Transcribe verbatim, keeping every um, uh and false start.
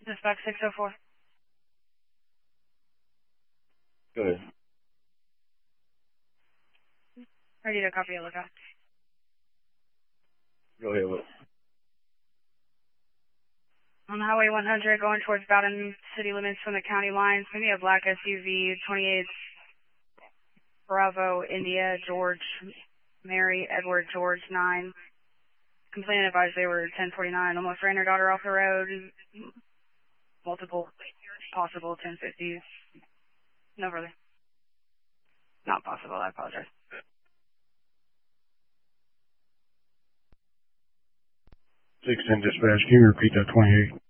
Dispatch six oh four. Go ahead. Ready to copy a lookout. Go ahead. What? On Highway one hundred, going towards Bowden city limits from the county lines, maybe a black S U V, twenty-eight Bravo, India, George, Mary, Edward, George, nine. Complainant advised they were ten forty-nine, almost ran her daughter off the road. Multiple possible ten fifties. No further. Not possible, I apologize. six ten dispatch, can you repeat that twenty-eight?